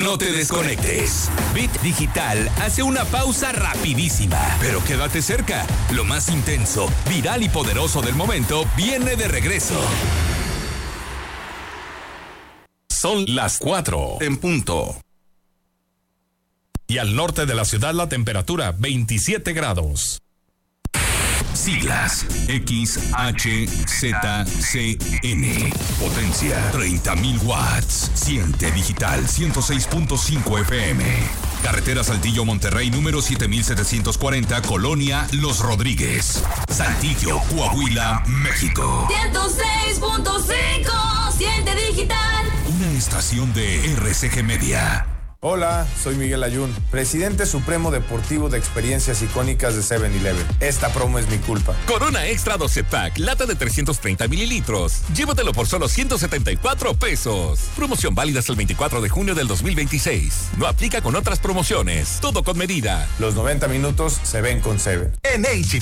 No te desconectes. Bit Digital hace una pausa rapidísima, pero quédate cerca. Lo más intenso, viral y poderoso del momento viene de regreso. Son las 4 en punto. Y al norte de la ciudad la temperatura 27 grados. Siglas XHZCN. Potencia 30.000 watts. Siente Digital 106.5 FM. Carretera Saltillo Monterrey número 7740, Colonia Los Rodríguez, Saltillo, Coahuila, México. 106.5 Siente Digital. Una estación de RCG Media. Hola, soy Miguel Ayun, presidente supremo deportivo de experiencias icónicas de 7-Eleven. Esta promo es mi culpa. Corona Extra 12 Pack, lata de 330 mililitros. Llévatelo por solo 174 pesos. Promoción válida hasta el 24 de junio del 2026. No aplica con otras promociones. Todo con medida. Los 90 minutos se ven con 7. En H-E-B